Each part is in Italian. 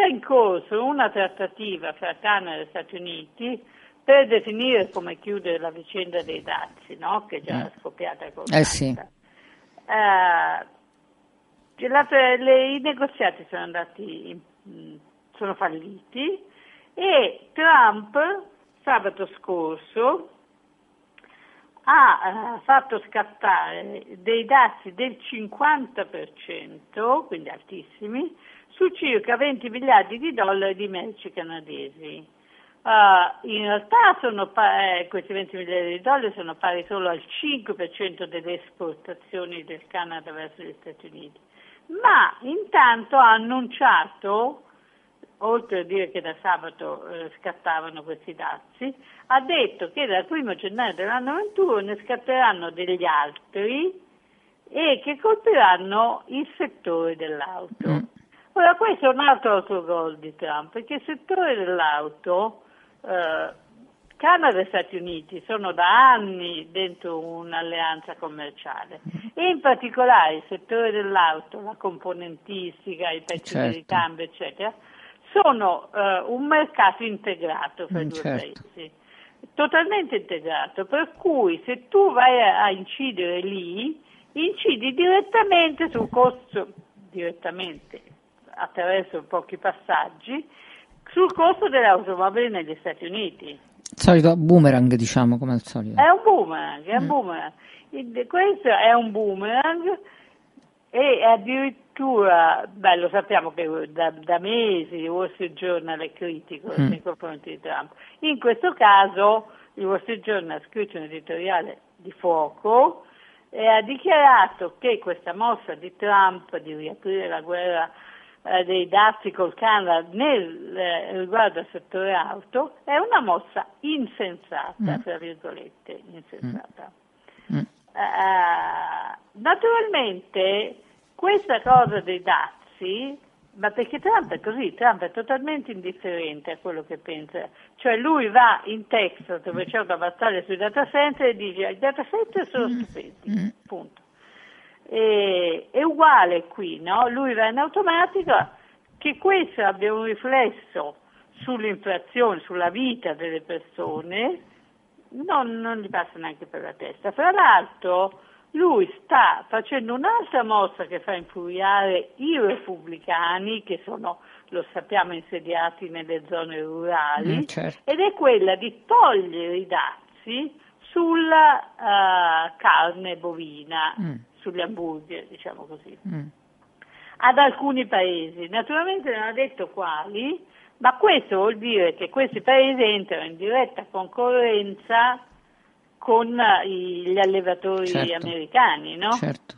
in corso una trattativa fra Canada e Stati Uniti per definire come chiudere la vicenda dei dazi, no? Che è già scoppiata con sì. I negoziati sono falliti e Trump sabato scorso ha fatto scattare dei dazi del 50%, quindi altissimi, su circa 20 miliardi di dollari di merci canadesi. In realtà questi 20 miliardi di dollari sono pari solo al 5% delle esportazioni del Canada verso gli Stati Uniti, ma intanto ha annunciato, oltre a dire che da sabato scattavano questi dazi, ha detto che dal 1 gennaio dell'anno 21 ne scatteranno degli altri e che colpiranno il settore dell'auto. Ora questo è un altro autogol di Trump, perché il settore dell'auto, Canada e Stati Uniti sono da anni dentro un'alleanza commerciale e in particolare il settore dell'auto, la componentistica, i pezzi di ricambio eccetera, sono un mercato integrato fra i due paesi, totalmente integrato, per cui se tu vai a incidere lì, incidi direttamente sul costo, attraverso pochi passaggi, sul costo delle automobili negli Stati Uniti. Il solito boomerang, diciamo, come al solito. È un boomerang. Questo è un boomerang e addirittura, lo sappiamo che da mesi il Wall Street Journal è critico nei confronti di Trump. In questo caso il Wall Street Journal ha scritto un editoriale di fuoco e ha dichiarato che questa mossa di Trump di riaprire la guerra dei dazi col Canada riguardo al settore auto è una mossa insensata, tra virgolette, insensata. Naturalmente questa cosa dei dazi, ma perché Trump è così, Trump è totalmente indifferente a quello che pensa, cioè lui va in Texas dove c'è una battaglia sui data center e dice i data center sono stupendi, punto. È uguale qui, no? Lui va in automatico, che questo abbia un riflesso sull'inflazione, sulla vita delle persone, non gli passa neanche per la testa. Fra l'altro lui sta facendo un'altra mossa che fa infuriare i repubblicani, che sono, lo sappiamo, insediati nelle zone rurali, ed è quella di togliere i dazi sulla carne bovina, sugli hamburger, diciamo così, ad alcuni paesi. Naturalmente non ha detto quali, ma questo vuol dire che questi paesi entrano in diretta concorrenza con gli allevatori americani, no? Certo.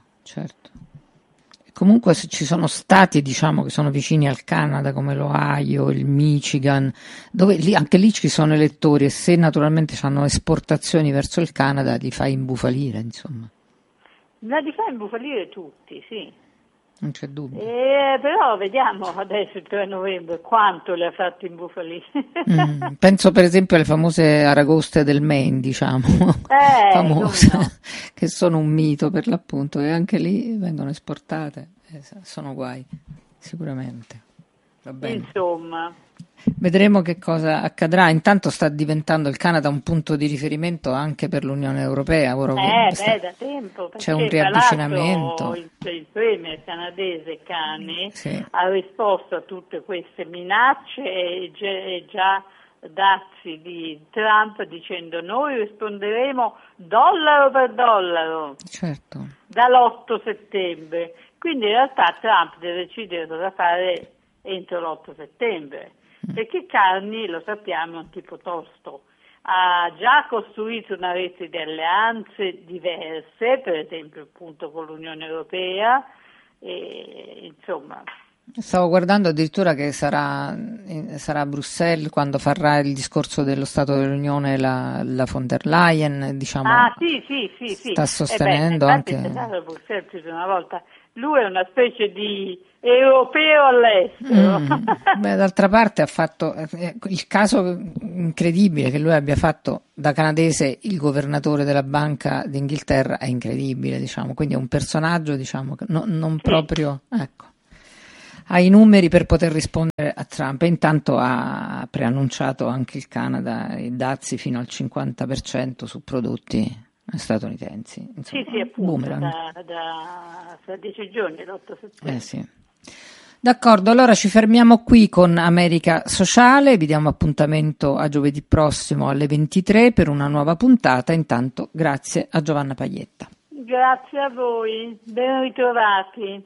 Comunque ci sono stati, diciamo, che sono vicini al Canada, come l'Ohio, il Michigan, dove anche lì ci sono elettori e se naturalmente hanno esportazioni verso il Canada li fa imbufalire, insomma. Li fa imbufalire tutti, sì. Non c'è dubbio. Però vediamo adesso il 3 novembre quanto le ha fatto imbufalire. Penso per esempio alle famose aragoste del Maine, diciamo, famose, no, che sono un mito per l'appunto, e anche lì vengono esportate, sono guai, sicuramente. Va bene. Insomma. Vedremo che cosa accadrà. Intanto sta diventando il Canada un punto di riferimento anche per l'Unione Europea. Da tempo. C'è un riavvicinamento. Il premier canadese Carney ha risposto a tutte queste minacce e già dazi di Trump dicendo noi risponderemo dollaro per dollaro dall'8 settembre. Quindi in realtà Trump deve decidere cosa fare entro l'8 settembre. Perché Carney, lo sappiamo, è un tipo tosto, ha già costruito una rete di alleanze diverse, per esempio appunto con l'Unione Europea, e insomma. Stavo guardando addirittura che sarà a Bruxelles quando farà il discorso dello Stato dell'Unione la von der Leyen, diciamo. Sì. Sta sostenendo anche. È stato a Bruxelles più di una volta. Lui è una specie di europeo all'estero. D'altra parte ha fatto il caso incredibile che lui abbia fatto da canadese il governatore della Banca d'Inghilterra è incredibile, diciamo, quindi è un personaggio, diciamo, che non proprio, ecco. i numeri per poter rispondere a Trump, e intanto ha preannunciato anche il Canada i dazi fino al 50% su prodotti statunitensi. Insomma, sì, appunto, da 10 giorni, l'8 settembre. Sì. D'accordo, allora ci fermiamo qui con America Sociale, vi diamo appuntamento a giovedì prossimo alle 23 per una nuova puntata. Intanto grazie a Giovanna Paglietta. Grazie a voi, ben ritrovati.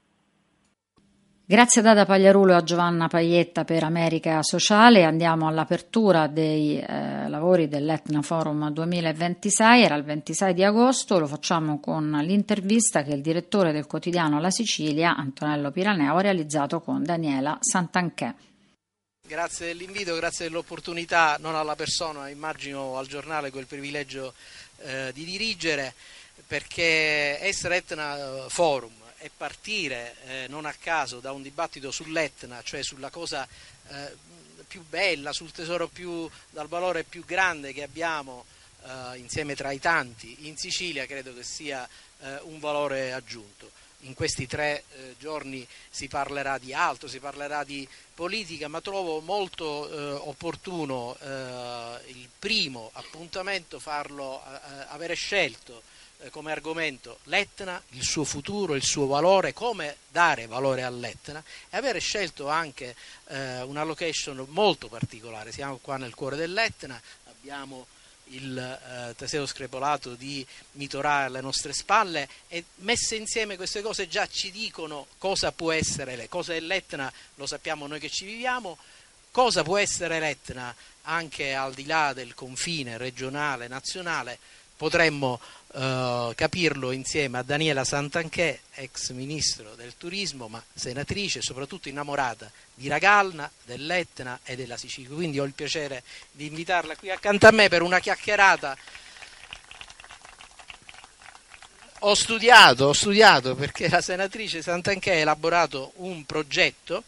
Grazie a Dada Pagliarulo e a Giovanna Paglietta per America Sociale. Andiamo all'apertura dei lavori dell'Etna Forum 2026, era il 26 di agosto, lo facciamo con l'intervista che il direttore del quotidiano La Sicilia, Antonello Piraneo, ha realizzato con Daniela Santanchè. Grazie dell'invito, grazie dell'opportunità, non alla persona, immagino al giornale quel privilegio di dirigere, perché essere Etna Forum e partire non a caso da un dibattito sull'Etna, cioè sulla cosa più bella, sul tesoro dal valore più grande che abbiamo insieme tra i tanti in Sicilia, credo che sia un valore aggiunto. In questi 3 giorni si parlerà di altro, si parlerà di politica, ma trovo molto opportuno il primo appuntamento avere scelto come argomento l'Etna, il suo futuro, il suo valore, come dare valore all'Etna, e avere scelto anche una location molto particolare. Siamo qua nel cuore dell'Etna, abbiamo il Teseo screpolato di Mitorà alle nostre spalle, e messe insieme queste cose già ci dicono cosa può essere, cosa è l'Etna, lo sappiamo noi che ci viviamo, cosa può essere l'Etna anche al di là del confine regionale, nazionale. Potremmo capirlo insieme a Daniela Santanchè, ex ministro del turismo, ma senatrice, soprattutto innamorata di Ragalna, dell'Etna e della Sicilia. Quindi ho il piacere di invitarla qui accanto a me per una chiacchierata. Ho studiato perché la senatrice Santanchè ha elaborato un progetto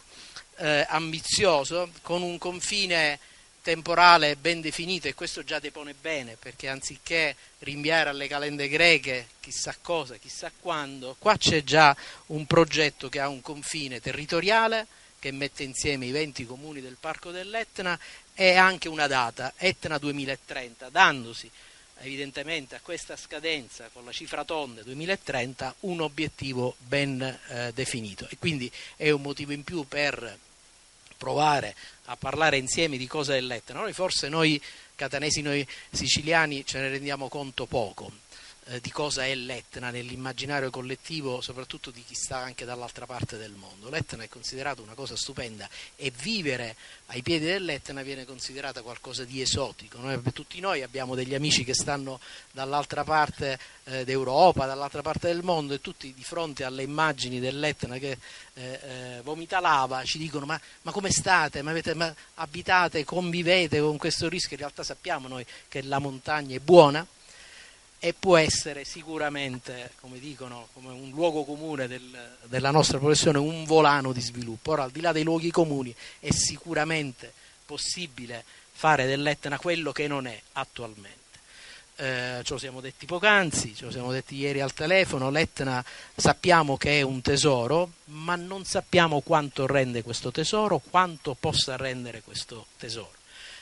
ambizioso, con un confine temporale ben definito, e questo già depone bene, perché anziché rinviare alle calende greche chissà cosa, chissà quando, qua c'è già un progetto che ha un confine territoriale che mette insieme i 20 comuni del Parco dell'Etna, e anche una data, Etna 2030, dandosi evidentemente a questa scadenza con la cifra tonda 2030 un obiettivo ben definito, e quindi è un motivo in più per provare a parlare insieme di cosa è l'Etna. Noi catanesi, noi siciliani ce ne rendiamo conto poco di cosa è l'Etna nell'immaginario collettivo, soprattutto di chi sta anche dall'altra parte del mondo. L'Etna è considerato una cosa stupenda, e vivere ai piedi dell'Etna viene considerata qualcosa di esotico. Tutti noi abbiamo degli amici che stanno dall'altra parte d'Europa, dall'altra parte del mondo, e tutti di fronte alle immagini dell'Etna che vomita lava ci dicono ma come state? Ma abitate, convivete con questo rischio? In realtà sappiamo noi che la montagna è buona e può essere sicuramente, come dicono, come un luogo comune della nostra professione, un volano di sviluppo. Ora, al di là dei luoghi comuni, è sicuramente possibile fare dell'Etna quello che non è attualmente. Ce lo siamo detti poc'anzi, ce lo siamo detti ieri al telefono. L'Etna sappiamo che è un tesoro, ma non sappiamo quanto rende questo tesoro, quanto possa rendere questo tesoro.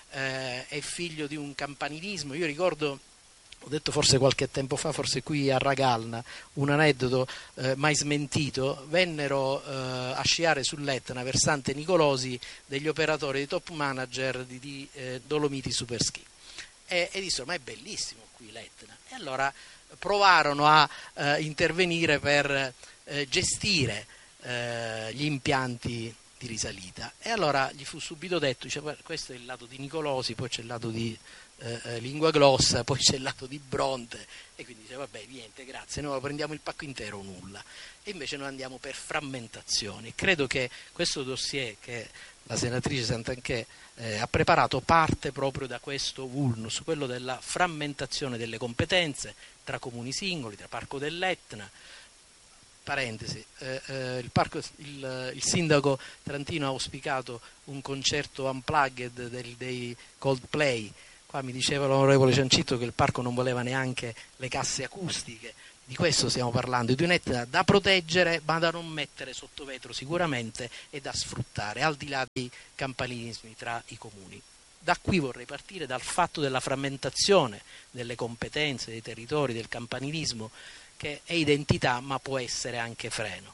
È figlio di un campanilismo. Io ricordo, ho detto forse qualche tempo fa, forse qui a Ragalna, un aneddoto mai smentito. Vennero a sciare sull'Etna, versante Nicolosi, degli operatori, dei top manager di Dolomiti Superski, e dissero ma è bellissimo qui l'Etna, e allora provarono a intervenire per gestire gli impianti di risalita, e allora gli fu subito detto, dice, questo è il lato di Nicolosi, poi c'è il lato di Lingua Glossa, poi c'è il lato di Bronte, e quindi dice vabbè niente, grazie, noi prendiamo il pacco intero o nulla. E invece noi andiamo per frammentazioni. Credo che questo dossier che la senatrice Santanchè ha preparato parte proprio da questo vulnus, quello della frammentazione delle competenze tra comuni singoli, tra Parco dell'Etna. Parentesi, il sindaco Trantino ha auspicato un concerto unplugged dei Coldplay. Qua mi diceva l'onorevole Ciancitto che il parco non voleva neanche le casse acustiche, Di questo stiamo parlando, di un Etna da proteggere ma da non mettere sotto vetro sicuramente e da sfruttare, al di là dei campanilismi tra i comuni. Da qui vorrei partire, dal fatto della frammentazione delle competenze, dei territori, del campanilismo, che è identità ma può essere anche freno.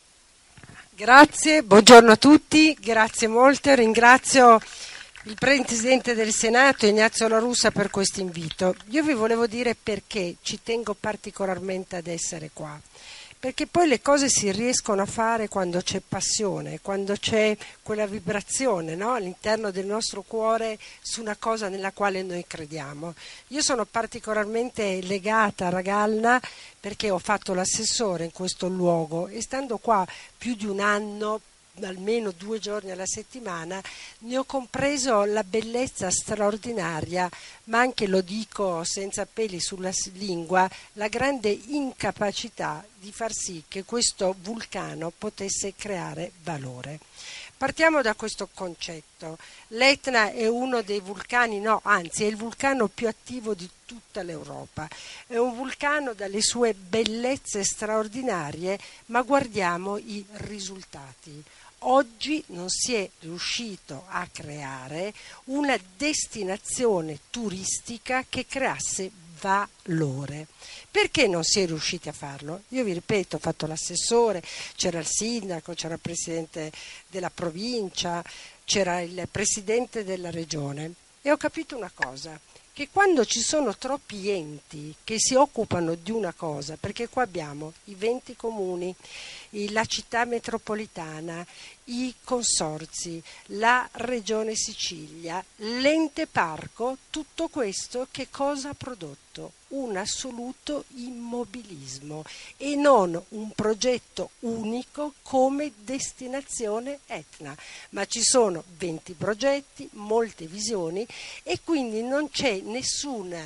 Grazie, buongiorno a tutti, grazie molte, ringrazio il Presidente del Senato Ignazio La Russa per questo invito. Io vi volevo dire perché ci tengo particolarmente ad essere qua. Perché poi le cose si riescono a fare quando c'è passione, quando c'è quella vibrazione, no? All'interno del nostro cuore su una cosa nella quale noi crediamo. Io sono particolarmente legata a Ragalna perché ho fatto l'assessore in questo luogo e stando qua più di un anno, almeno 2 giorni alla settimana, ne ho compreso la bellezza straordinaria, ma anche, lo dico senza peli sulla lingua, la grande incapacità di far sì che questo vulcano potesse creare valore. Partiamo da questo concetto. L'Etna è uno dei vulcani, anzi è il vulcano più attivo di tutta l'Europa. È un vulcano dalle sue bellezze straordinarie, ma guardiamo i risultati. Oggi non si è riuscito a creare una destinazione turistica che creasse valore. Perché non si è riusciti a farlo? Io vi ripeto, ho fatto l'assessore, c'era il sindaco, c'era il presidente della provincia, c'era il presidente della regione e ho capito una cosa, che quando ci sono troppi enti che si occupano di una cosa, perché qua abbiamo i 20 comuni, la città metropolitana, i consorzi, la regione Sicilia, l'ente parco, tutto questo che cosa ha prodotto? Un assoluto immobilismo e non un progetto unico come destinazione Etna, ma ci sono 20 progetti, molte visioni e quindi non c'è nessuna,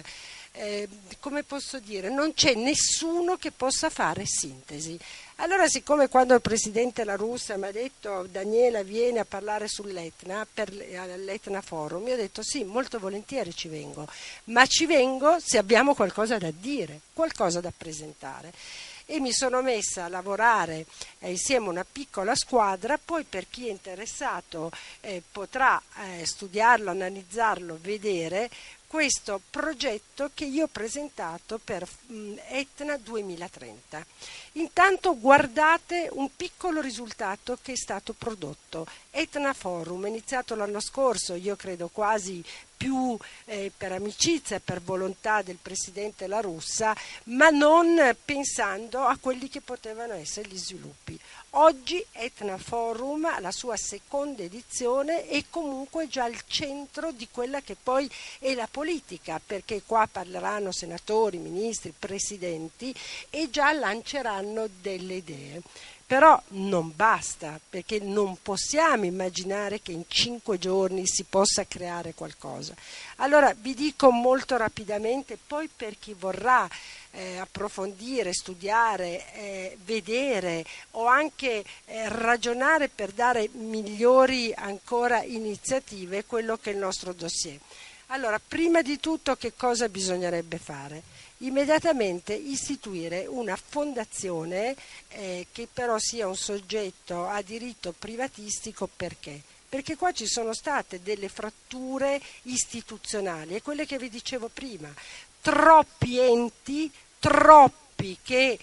come posso dire, non c'è nessuno che possa fare sintesi. Allora, siccome quando il Presidente La Russa mi ha detto Daniela vieni a parlare sull'Etna, all'Etna Forum, io ho detto sì, molto volentieri ci vengo, ma ci vengo se abbiamo qualcosa da dire, qualcosa da presentare. E mi sono messa a lavorare insieme a una piccola squadra, poi per chi è interessato potrà studiarlo, analizzarlo, vedere questo progetto che io ho presentato per Etna 2030. Intanto guardate un piccolo risultato che è stato prodotto. Etna Forum è iniziato l'anno scorso, io credo quasi più per amicizia, per volontà del Presidente La Russa, ma non pensando a quelli che potevano essere gli sviluppi. Oggi Etna Forum, la sua seconda edizione, è comunque già al centro di quella che poi è la politica, perché qua parleranno senatori, ministri, presidenti e già lanceranno delle idee. Però non basta, perché non possiamo immaginare che in 5 giorni si possa creare qualcosa. Allora vi dico molto rapidamente, poi per chi vorrà approfondire, studiare, vedere o anche ragionare per dare migliori ancora iniziative, quello che è il nostro dossier. Allora, prima di tutto che cosa bisognerebbe fare? Immediatamente istituire una fondazione che però sia un soggetto a diritto privatistico. Perché? Perché qua ci sono state delle fratture istituzionali, è quelle che vi dicevo prima, troppi enti, troppi che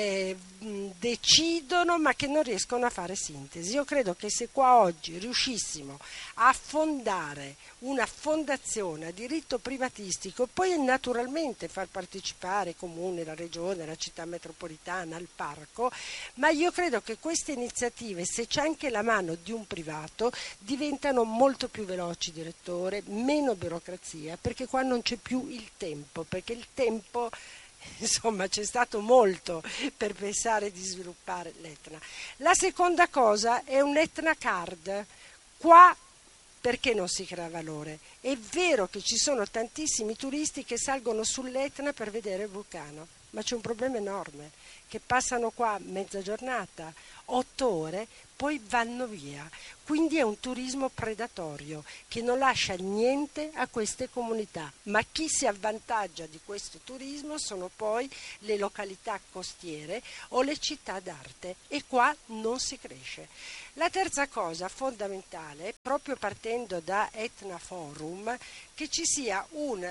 decidono ma che non riescono a fare sintesi. Io credo che se qua oggi riuscissimo a fondare una fondazione a diritto privatistico, poi naturalmente far partecipare il comune, la regione, la città metropolitana, il parco, ma io credo che queste iniziative, se c'è anche la mano di un privato, diventano molto più veloci, direttore, meno burocrazia, perché qua non c'è più il tempo, perché il tempo, insomma, c'è stato molto per pensare di sviluppare l'Etna. La seconda cosa è un Etna Card. Qua perché non si crea valore? È vero che ci sono tantissimi turisti che salgono sull'Etna per vedere il vulcano, ma c'è un problema enorme, che passano qua mezza giornata 8 ore, poi vanno via. Quindi è un turismo predatorio che non lascia niente a queste comunità, ma chi si avvantaggia di questo turismo sono poi le località costiere o le città d'arte, e qua non si cresce. La terza cosa fondamentale, proprio partendo da Etna Forum, che ci sia un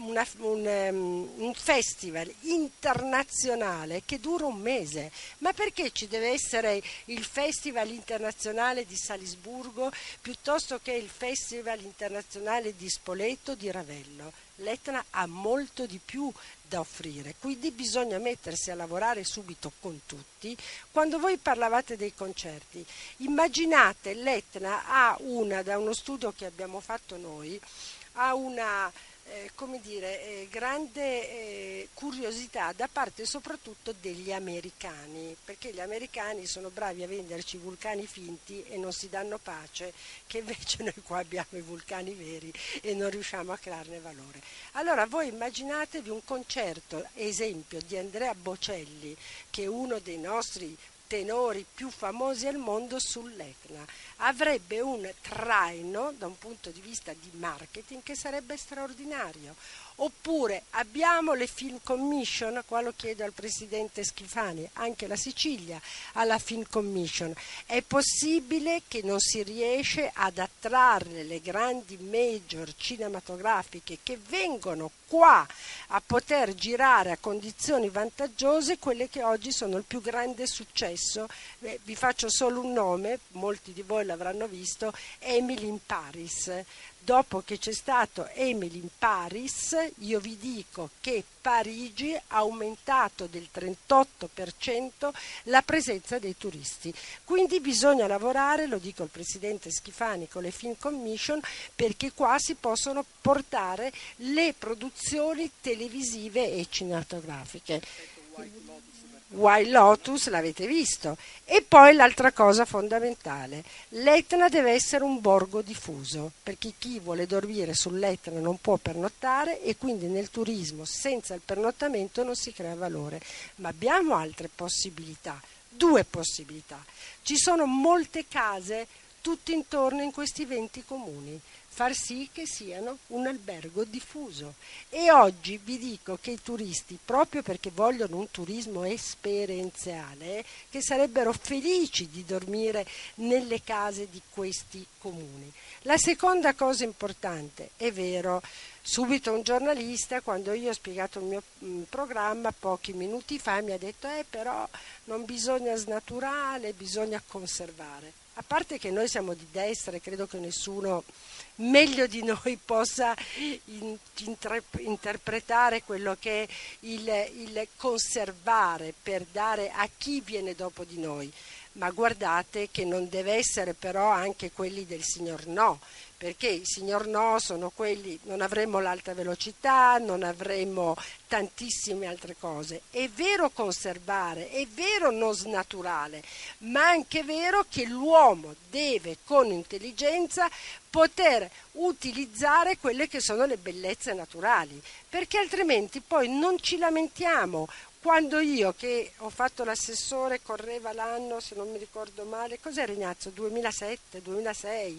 festival internazionale che dura un mese. Ma perché ci deve essere il Festival internazionale di Salisburgo piuttosto che il Festival internazionale di Spoleto, di Ravello? L'Etna ha molto di più da offrire, quindi bisogna mettersi a lavorare subito con tutti. Quando voi parlavate dei concerti, immaginate l'Etna da uno studio che abbiamo fatto noi, ha una grande curiosità da parte soprattutto degli americani, perché gli americani sono bravi a venderci vulcani finti e non si danno pace, che invece noi qua abbiamo i vulcani veri e non riusciamo a crearne valore. Allora voi immaginatevi un concerto, esempio, di Andrea Bocelli, che è uno dei nostri tenori più famosi al mondo, sull'Etna. Avrebbe un traino da un punto di vista di marketing che sarebbe straordinario. Oppure abbiamo le Film Commission, qua lo chiedo al presidente Schifani, anche la Sicilia ha la Film Commission. È possibile che non si riesce ad attrarre le grandi major cinematografiche che vengono qua a poter girare a condizioni vantaggiose quelle che oggi sono il più grande successo. Vi faccio solo un nome, molti di voi l'avranno visto, Emily in Paris. Dopo che c'è stato Emily in Paris, io vi dico che Parigi ha aumentato del 38% la presenza dei turisti. Quindi bisogna lavorare, lo dico al presidente Schifani, con le Film Commission, perché qua si possono portare le produzioni televisive e cinematografiche. White Lotus l'avete visto. E poi l'altra cosa fondamentale, l'Etna deve essere un borgo diffuso, perché chi vuole dormire sull'Etna non può pernottare, e quindi nel turismo senza il pernottamento non si crea valore. Ma abbiamo altre possibilità, 2 possibilità. Ci sono molte case tutti intorno in questi 20 comuni, far sì che siano un albergo diffuso. E oggi vi dico che i turisti, proprio perché vogliono un turismo esperienziale, che sarebbero felici di dormire nelle case di questi comuni. La seconda cosa importante, è vero, subito un giornalista, quando io ho spiegato il mio programma pochi minuti fa, mi ha detto però non bisogna snaturare, bisogna conservare. A parte che noi siamo di destra e credo che nessuno meglio di noi possa interpretare quello che è il conservare per dare a chi viene dopo di noi. Ma guardate che non deve essere però anche quelli del signor no, perché i signor no sono quelli, non avremo l'alta velocità, non avremo tantissime altre cose. È vero conservare, è vero non snaturare, ma anche vero che l'uomo deve con intelligenza poter utilizzare quelle che sono le bellezze naturali, perché altrimenti poi non ci lamentiamo. Quando io, che ho fatto l'assessore, correva l'anno, se non mi ricordo male, cos'era Ignazio? 2007, 2006,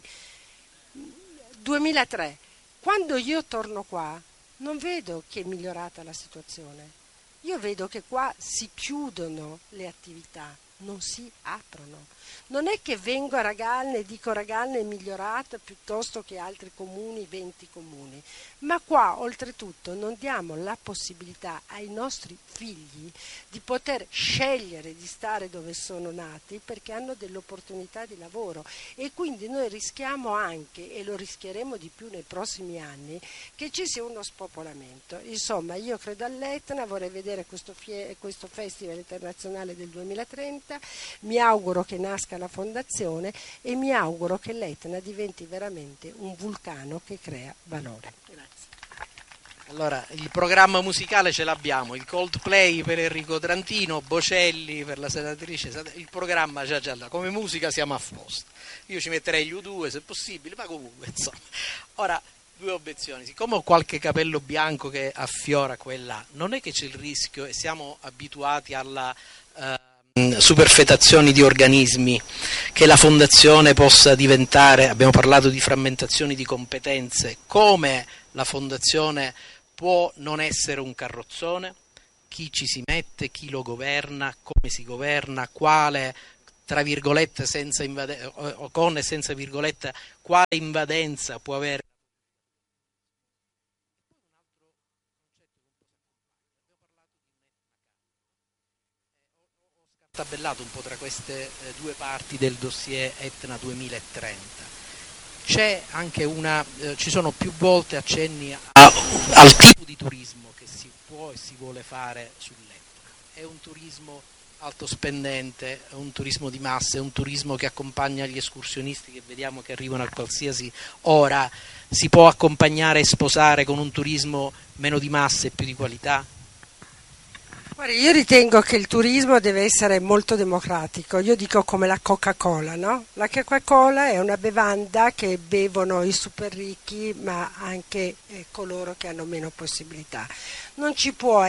2003. Quando io torno qua non vedo che è migliorata la situazione. Io vedo che qua si chiudono le attività, non si aprono. Non è che vengo a Ragalne e dico Ragalne è migliorata piuttosto che altri comuni, 20 comuni, ma qua oltretutto non diamo la possibilità ai nostri figli di poter scegliere di stare dove sono nati, perché hanno delle opportunità di lavoro, e quindi noi rischiamo anche, e lo rischieremo di più nei prossimi anni, che ci sia uno spopolamento. Insomma, io credo all'Etna, vorrei vedere questo Festival internazionale del 2030, mi auguro che nasca la fondazione e mi auguro che l'Etna diventi veramente un vulcano che crea valore. Grazie. Allora, il programma musicale ce l'abbiamo, il Coldplay per Enrico Trantino, Bocelli per la senatrice, il programma già là, come musica siamo a posto. Io ci metterei gli U2 se possibile, ma comunque insomma. Ora, 2 obiezioni, siccome ho qualche capello bianco che affiora quella, non è che c'è il rischio, e siamo abituati alla superfetazioni di organismi, che la fondazione possa diventare, abbiamo parlato di frammentazioni di competenze, come la fondazione può non essere un carrozzone, chi ci si mette, chi lo governa, come si governa, quale, tra virgolette, con e senza virgolette, quale invadenza può avere. Tabellato un po' tra queste due parti del dossier Etna 2030. C'è anche ci sono più volte accenni al tipo di turismo che si può e si vuole fare sull'Etna. È un turismo alto spendente, è un turismo di massa, è un turismo che accompagna gli escursionisti che vediamo che arrivano a qualsiasi ora. Si può accompagnare e sposare con un turismo meno di massa e più di qualità? Guarda, io ritengo che il turismo deve essere molto democratico, io dico come la Coca-Cola, no? La Coca-Cola è una bevanda che bevono i super ricchi, ma anche coloro che hanno meno possibilità. Non si può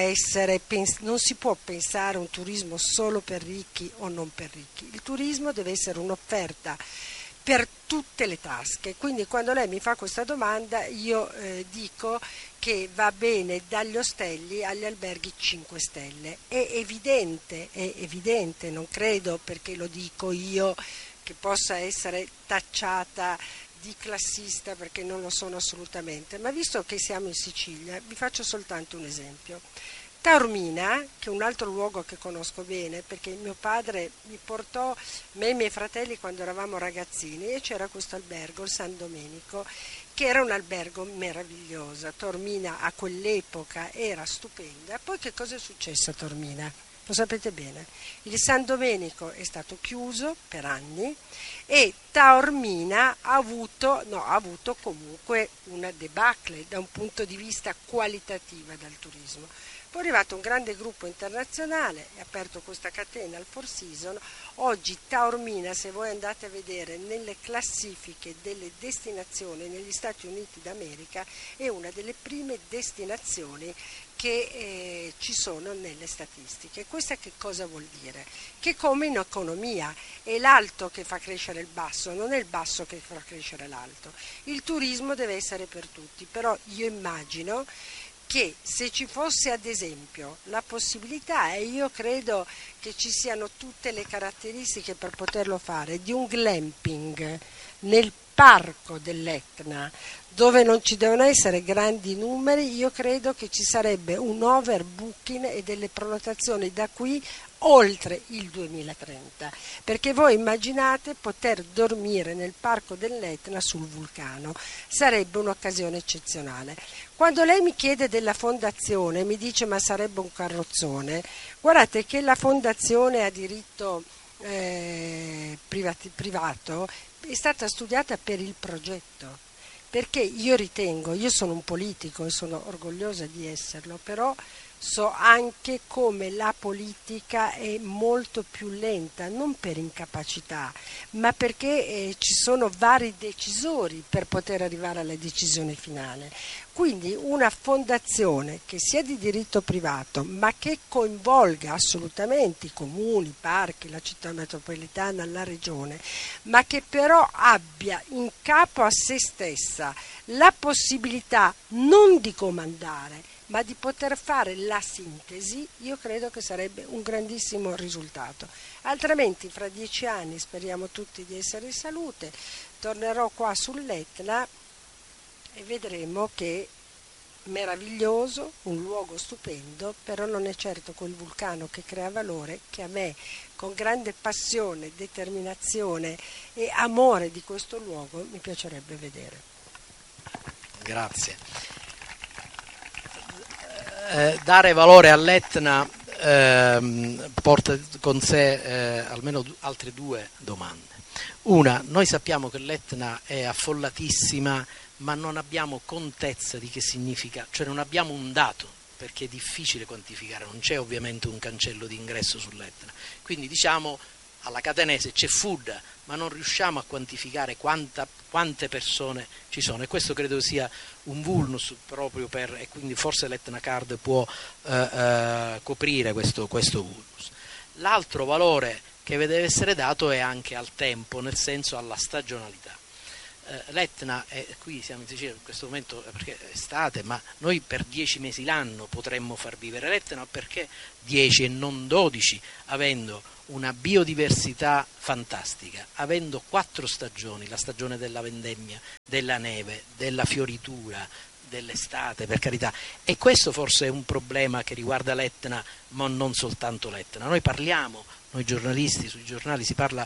pensare un turismo solo per ricchi o non per ricchi. Il turismo deve essere un'offerta per tutte le tasche, quindi quando lei mi fa questa domanda io dico che va bene dagli ostelli agli alberghi 5 stelle. È evidente, non credo, perché lo dico io, che possa essere tacciata di classista, perché non lo sono assolutamente, ma visto che siamo in Sicilia vi faccio soltanto un esempio. Taormina, che è un altro luogo che conosco bene, perché mio padre mi portò, me e i miei fratelli, quando eravamo ragazzini, e c'era questo albergo, il San Domenico, che era un albergo meraviglioso. Taormina a quell'epoca era stupenda. Poi che cosa è successo a Taormina? Lo sapete bene. Il San Domenico è stato chiuso per anni e Taormina ha avuto comunque una debacle da un punto di vista qualitativo dal turismo. Poi è arrivato un grande gruppo internazionale, è aperto questa catena, il Four Seasons. Oggi Taormina, se voi andate a vedere nelle classifiche delle destinazioni negli Stati Uniti d'America, è una delle prime destinazioni che ci sono nelle statistiche. Questa che cosa vuol dire? Che come in economia è l'alto che fa crescere il basso, non è il basso che fa crescere l'alto. Il turismo deve essere per tutti, però io immagino che se ci fosse ad esempio la possibilità, e io credo che ci siano tutte le caratteristiche per poterlo fare, di un glamping nel parco dell'Etna, dove non ci devono essere grandi numeri, io credo che ci sarebbe un overbooking e delle prenotazioni da qui oltre il 2030, perché voi immaginate poter dormire nel parco dell'Etna sul vulcano, sarebbe un'occasione eccezionale. Quando lei mi chiede della fondazione, mi dice ma sarebbe un carrozzone, guardate che la fondazione a diritto privato è stata studiata per il progetto, perché io ritengo, io sono un politico e sono orgogliosa di esserlo, però so anche come la politica è molto più lenta, non per incapacità, ma perché ci sono vari decisori per poter arrivare alla decisione finale. Quindi una fondazione che sia di diritto privato, ma che coinvolga assolutamente i comuni, i parchi, la città metropolitana, la regione, ma che però abbia in capo a se stessa la possibilità non di comandare, ma di poter fare la sintesi, io credo che sarebbe un grandissimo risultato. Altrimenti fra 10 anni, speriamo tutti di essere in salute, tornerò qua sull'Etna e vedremo che meraviglioso, un luogo stupendo, però non è certo quel vulcano che crea valore che a me, con grande passione, determinazione e amore di questo luogo, mi piacerebbe vedere. Grazie. Dare valore all'Etna porta con sé almeno altre due domande. Una, noi sappiamo che l'Etna è affollatissima, ma non abbiamo contezza di che significa, cioè non abbiamo un dato, perché è difficile quantificare, non c'è ovviamente un cancello di ingresso sull'Etna. Quindi diciamo alla catanese c'è food, ma non riusciamo a quantificare quante persone ci sono, e questo credo sia un vulnus proprio e quindi forse l'Etna Card può coprire questo vulnus. L'altro valore che deve essere dato è anche al tempo, nel senso alla stagionalità. L'Etna, qui siamo in Sicilia in questo momento perché è estate, ma noi per 10 mesi l'anno potremmo far vivere l'Etna, perché 10 e non 12, avendo una biodiversità fantastica, avendo 4 stagioni, la stagione della vendemmia, della neve, della fioritura, dell'estate, per carità. E questo forse è un problema che riguarda l'Etna, ma non soltanto l'Etna. Noi parliamo, noi giornalisti, sui giornali si parla,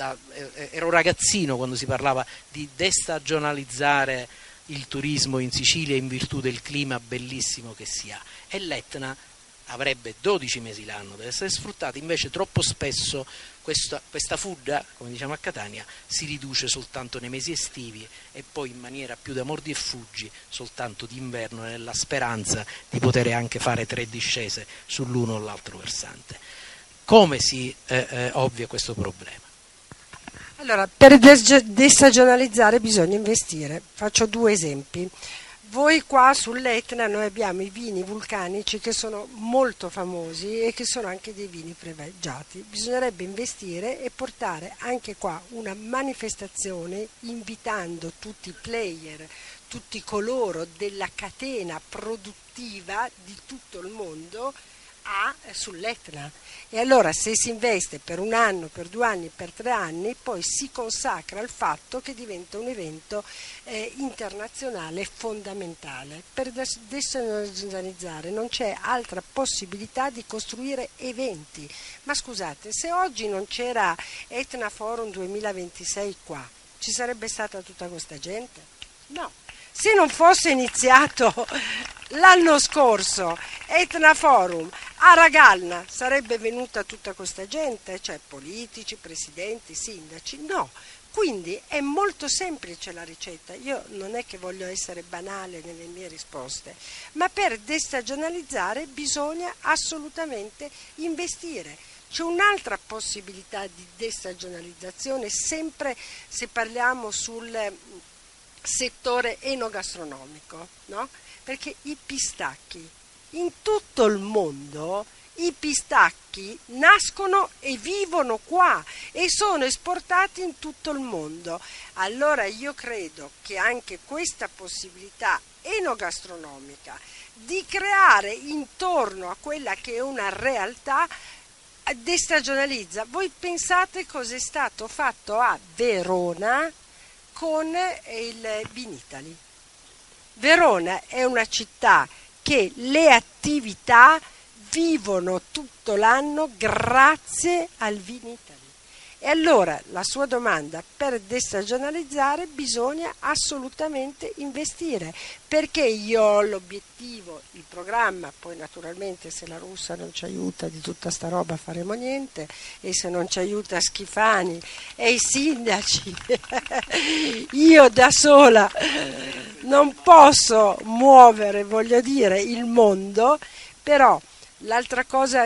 ero ragazzino quando si parlava di destagionalizzare il turismo in Sicilia in virtù del clima bellissimo che si ha, e l'Etna avrebbe 12 mesi l'anno per essere sfruttata, invece troppo spesso questa fudda, come diciamo a Catania, si riduce soltanto nei mesi estivi e poi in maniera più da mordi e fuggi soltanto d'inverno, nella speranza di poter anche fare 3 discese sull'uno o l'altro versante. Come si ovvia questo problema? Allora, per destagionalizzare bisogna investire. Faccio 2 esempi. Voi qua sull'Etna noi abbiamo i vini vulcanici che sono molto famosi e che sono anche dei vini privilegiati. Bisognerebbe investire e portare anche qua una manifestazione invitando tutti i player, tutti coloro della catena produttiva di tutto il mondo sull'Etna. E allora se si investe per 1 anno, per 2 anni, per 3 anni, poi si consacra al fatto che diventa un evento internazionale fondamentale. Per destagionalizzare non c'è altra possibilità di costruire eventi. Ma scusate, se oggi non c'era Etna Forum 2026 qua, ci sarebbe stata tutta questa gente? No. Se non fosse iniziato l'anno scorso Etna Forum a Ragalna, sarebbe venuta tutta questa gente, cioè politici, presidenti, sindaci? No. Quindi è molto semplice la ricetta. Io non è che voglio essere banale nelle mie risposte, ma per destagionalizzare bisogna assolutamente investire. C'è un'altra possibilità di destagionalizzazione, sempre se parliamo sul settore enogastronomico, no? Perché i pistacchi in tutto il mondo, i pistacchi nascono e vivono qua e sono esportati in tutto il mondo. Allora io credo che anche questa possibilità enogastronomica di creare intorno a quella che è una realtà destagionalizza. Voi pensate cosa è stato fatto a Verona con il Vinitaly. Verona è una città che le attività vivono tutto l'anno grazie al Vinitaly. E allora la sua domanda, per destagionalizzare bisogna assolutamente investire, perché io ho l'obiettivo, il programma, poi naturalmente se la Russa non ci aiuta di tutta sta roba faremo niente, e se non ci aiuta Schifani e i sindaci io da sola non posso muovere, voglio dire, il mondo. Però l'altra cosa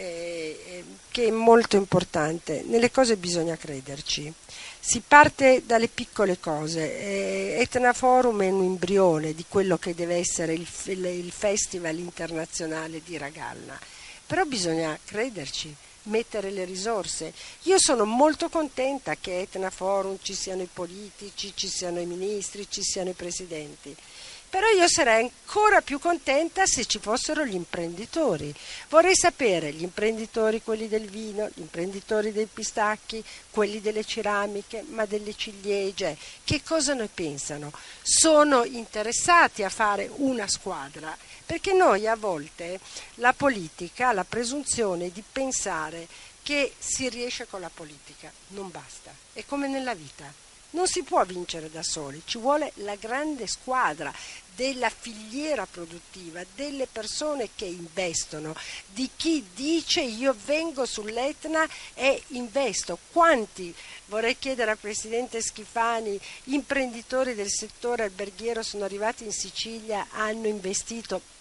che è molto importante, nelle cose bisogna crederci, si parte dalle piccole cose. Etna Forum è un embrione di quello che deve essere il Festival internazionale di Ragalna, però bisogna crederci, mettere le risorse. Io sono molto contenta che Etna Forum ci siano i politici, ci siano i ministri, ci siano i presidenti. Però io sarei ancora più contenta se ci fossero gli imprenditori. Vorrei sapere gli imprenditori, quelli del vino, gli imprenditori dei pistacchi, quelli delle ceramiche, ma delle ciliegie, che cosa ne pensano? Sono interessati a fare una squadra? Perché noi a volte, la politica ha la presunzione di pensare che si riesce con la politica. Non basta, è come nella vita. Non si può vincere da soli, ci vuole la grande squadra della filiera produttiva, delle persone che investono, di chi dice io vengo sull'Etna e investo. Quanti, vorrei chiedere al Presidente Schifani, imprenditori del settore alberghiero sono arrivati in Sicilia, hanno investito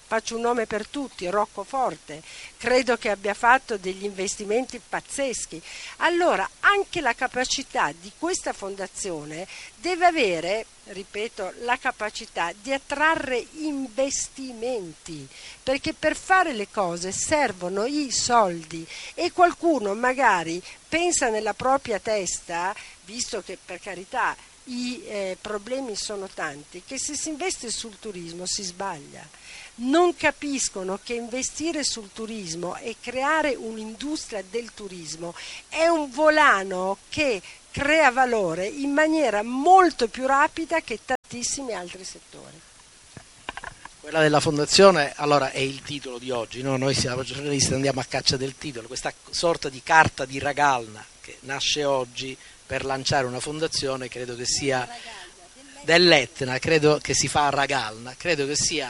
faccio un nome per tutti, Roccoforte, credo che abbia fatto degli investimenti pazzeschi. Allora anche la capacità di questa fondazione deve avere, ripeto, la capacità di attrarre investimenti, perché per fare le cose servono i soldi e qualcuno magari pensa nella propria testa, visto che per carità i problemi sono tanti, che se si investe sul turismo si sbaglia. Non capiscono che investire sul turismo e creare un'industria del turismo è un volano che crea valore in maniera molto più rapida che tantissimi altri settori. Quella della fondazione, allora, è il titolo di oggi, no? Noi siamo giornalisti, andiamo a caccia del titolo, questa sorta di carta di Ragalna che nasce oggi per lanciare una fondazione, credo che sia dell'Etna, credo che si fa a Ragalna, credo che sia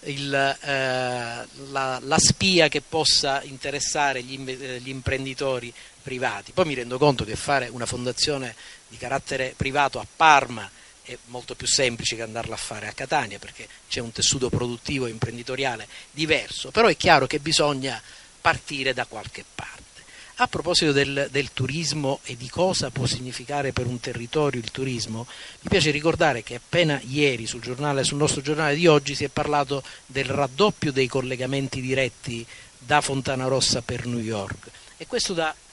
la spia che possa interessare gli imprenditori privati. Poi mi rendo conto che fare una fondazione di carattere privato a Parma è molto più semplice che andarla a fare a Catania, perché c'è un tessuto produttivo e imprenditoriale diverso, però è chiaro che bisogna partire da qualche parte. A proposito del turismo e di cosa può significare per un territorio il turismo, mi piace ricordare che appena ieri sul nostro giornale di oggi si è parlato del raddoppio dei collegamenti diretti da Fontanarossa per New York, e questo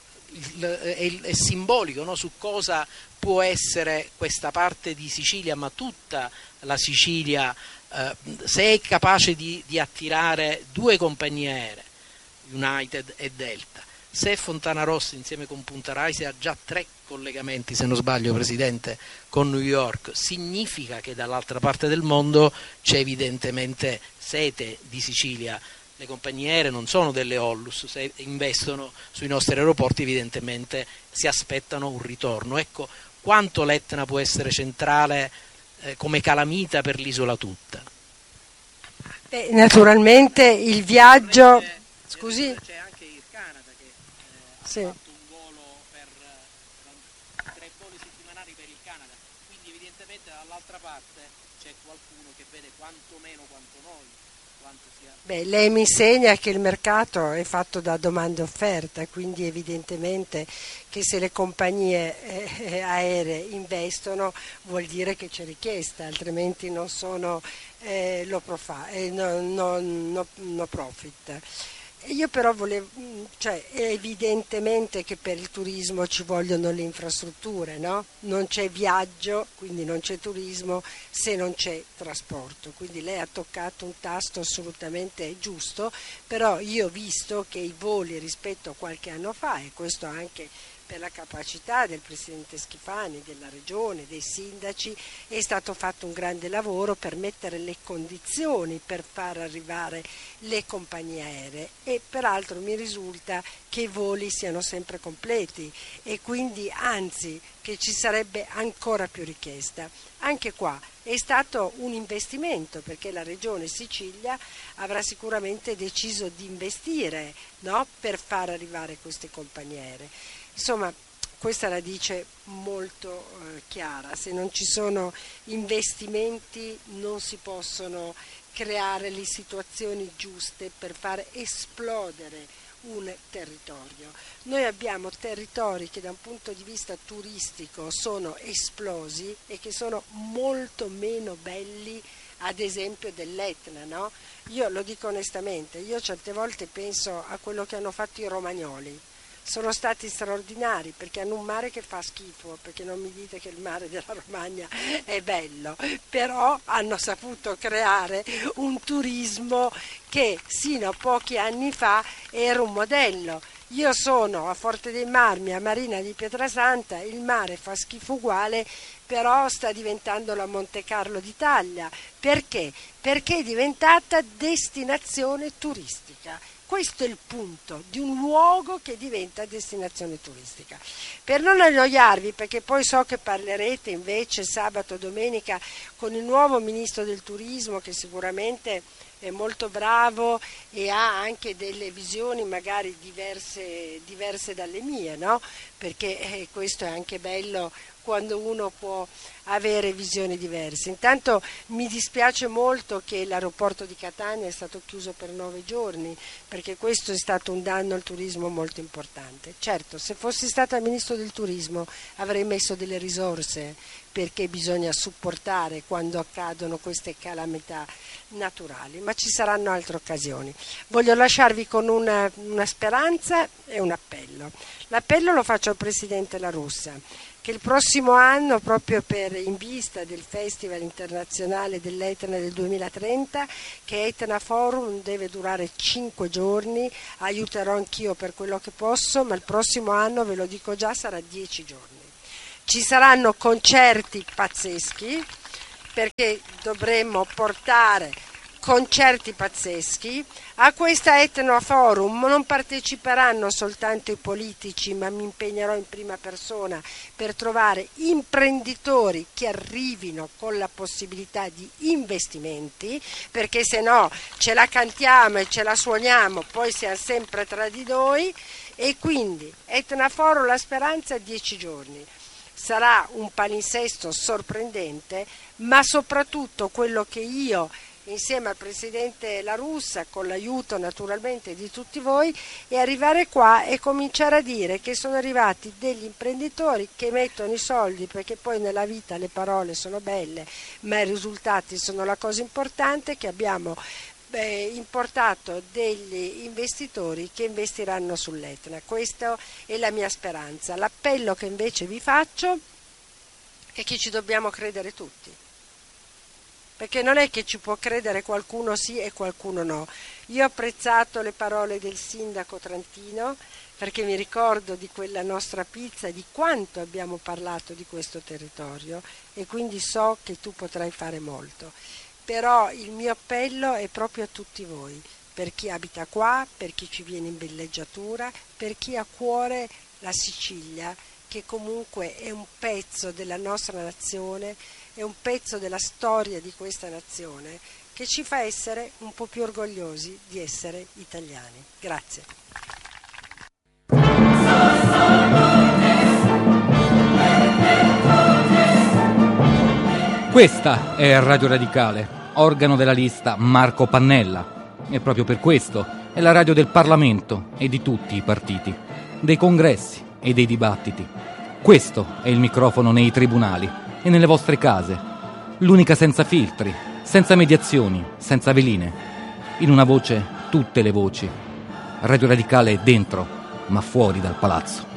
è simbolico, no? Su cosa può essere questa parte di Sicilia, ma tutta la Sicilia, se è capace di attirare due compagnie aeree, United e Delta. Se Fontanarossa insieme con Punta Raisi ha già 3 collegamenti, se non sbaglio Presidente, con New York, significa che dall'altra parte del mondo c'è evidentemente sete di Sicilia. Le compagnie aeree non sono delle Ollus, se investono sui nostri aeroporti evidentemente si aspettano un ritorno. Ecco quanto l'Etna può essere centrale come calamita per l'isola tutta. Naturalmente il viaggio... Scusi? C'è anche il Canada che ha sì. fatto un volo per 3 voli settimanali per il Canada, quindi evidentemente dall'altra parte c'è qualcuno che vede quanto meno quanto noi, quanto sia... Lei mi insegna che il mercato è fatto da domanda e offerta, quindi evidentemente che se le compagnie aeree investono vuol dire che c'è richiesta, altrimenti non sono no profit. Io però è evidentemente che per il turismo ci vogliono le infrastrutture, no? Non c'è viaggio, quindi non c'è turismo se non c'è trasporto. Quindi lei ha toccato un tasto assolutamente giusto, però io ho visto che i voli rispetto a qualche anno fa, e questo anche per la capacità del Presidente Schifani, della Regione, dei sindaci, è stato fatto un grande lavoro per mettere le condizioni per far arrivare le compagnie aeree, e peraltro mi risulta che i voli siano sempre completi e quindi anzi che ci sarebbe ancora più richiesta. Anche qua è stato un investimento, perché la Regione Sicilia avrà sicuramente deciso di investire, no? Per far arrivare queste compagnie aeree. Insomma, questa la dice molto chiara: se non ci sono investimenti non si possono creare le situazioni giuste per far esplodere un territorio. Noi abbiamo territori che da un punto di vista turistico sono esplosi e che sono molto meno belli, ad esempio dell'Etna, no? Io lo dico onestamente, io certe volte penso a quello che hanno fatto i romagnoli. Sono stati straordinari perché hanno un mare che fa schifo, perché non mi dite che il mare della Romagna è bello, però hanno saputo creare un turismo che sino a pochi anni fa era un modello. Io sono a Forte dei Marmi, a Marina di Pietrasanta, il mare fa schifo uguale, però sta diventando la Monte Carlo d'Italia. Perché? Perché è diventata destinazione turistica. Questo è il punto di un luogo che diventa destinazione turistica. Per non annoiarvi, perché poi so che parlerete invece sabato, domenica con il nuovo ministro del turismo, che sicuramente è molto bravo e ha anche delle visioni magari diverse dalle mie, no? Perché questo è anche bello quando uno può avere visioni diverse. Intanto mi dispiace molto che l'aeroporto di Catania è stato chiuso per 9 giorni, perché questo è stato un danno al turismo molto importante. Certo, se fossi stata ministro del turismo avrei messo delle risorse, perché bisogna supportare quando accadono queste calamità naturali, ma ci saranno altre occasioni. Voglio lasciarvi con una speranza e un appello. L'appello lo faccio al Presidente La Russa, che il prossimo anno, proprio in vista del Festival internazionale dell'Etna del 2030, che Etna Forum deve durare 5 giorni, aiuterò anch'io per quello che posso, ma il prossimo anno, ve lo dico già, sarà 10 giorni. Ci saranno concerti pazzeschi, perché dovremmo portare concerti pazzeschi. A questa Etna Forum non parteciperanno soltanto i politici, ma mi impegnerò in prima persona per trovare imprenditori che arrivino con la possibilità di investimenti, perché se no ce la cantiamo e ce la suoniamo, poi siamo sempre tra di noi. E quindi Etna Forum, la speranza, 10 giorni. Sarà un palinsesto sorprendente, ma soprattutto quello che io, insieme al Presidente La Russa, con l'aiuto naturalmente di tutti voi, è arrivare qua e cominciare a dire che sono arrivati degli imprenditori che mettono i soldi, perché poi nella vita le parole sono belle, ma i risultati sono la cosa importante, che abbiamo importato degli investitori che investiranno sull'Etna. Questa è la mia speranza. L'appello che invece vi faccio è che ci dobbiamo credere tutti, perché non è che ci può credere qualcuno sì e qualcuno no. Io ho apprezzato le parole del sindaco Trantino, perché mi ricordo di quella nostra pizza, di quanto abbiamo parlato di questo territorio, e quindi so che tu potrai fare molto. Però il mio appello è proprio a tutti voi, per chi abita qua, per chi ci viene in villeggiatura, per chi ha a cuore la Sicilia, che comunque è un pezzo della nostra nazione, è un pezzo della storia di questa nazione, che ci fa essere un po' più orgogliosi di essere italiani. Grazie. Questa è Radio Radicale, organo della lista Marco Pannella, e proprio per questo è la radio del Parlamento e di tutti i partiti, dei congressi e dei dibattiti. Questo è il microfono nei tribunali e nelle vostre case, l'unica senza filtri, senza mediazioni, senza veline. In una voce tutte le voci. Radio Radicale è dentro, ma fuori dal palazzo.